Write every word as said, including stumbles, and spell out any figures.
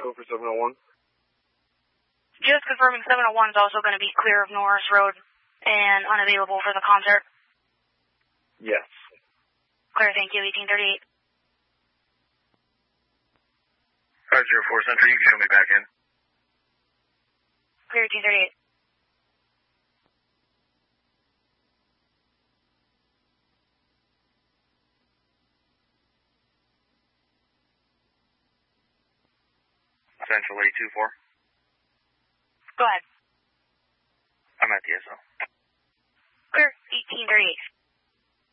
over seven oh one. Just confirming seven oh one is also going to be clear of Norris Road and unavailable for the concert. Yes. Clear, thank you, eighteen thirty-eight. Alright, zero four Central, you can show me back in. Clear, eighteen thirty-eight. Central eight two four. Go ahead. I'm at D S O. Clear, eighteen thirty-eight.